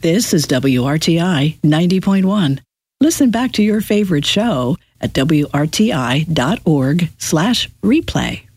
This is WRTI 90.1. Listen back to your favorite show at WRTI.org/replay.